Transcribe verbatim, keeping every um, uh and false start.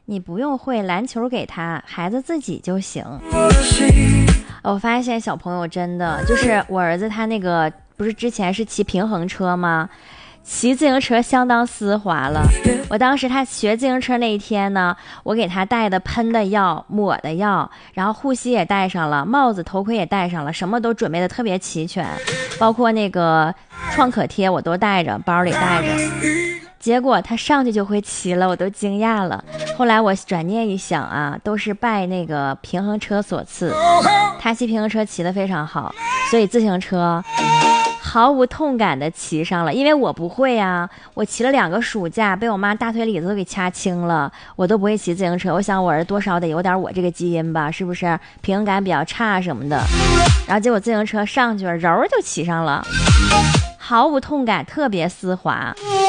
你不用会篮球给他，孩子自己就行。我发现小朋友真的就是我儿子，他那个不是之前是骑平衡车吗？骑自行车相当丝滑了。我当时他学自行车那一天呢，我给他带的喷的药、抹的药，然后护膝也带上了，帽子、头盔也带上了，什么都准备的特别齐全，包括那个创可贴我都带着，包里带着。结果他上去就会骑了，我都惊讶了。后来我转念一想啊，都是拜那个平衡车所赐，他骑平衡车骑得非常好，所以自行车毫无痛感的骑上了。因为我不会啊，我骑了两个暑假，被我妈大腿里子都给掐青了，我都不会骑自行车。我想我儿子多少得有点我这个基因吧，是不是平衡感比较差什么的。然后结果自行车上去了，柔就骑上了，毫无痛感，特别丝滑。